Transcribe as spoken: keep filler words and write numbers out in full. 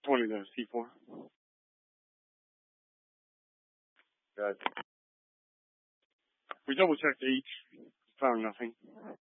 twenty to C four. Good. We double checked H, found nothing.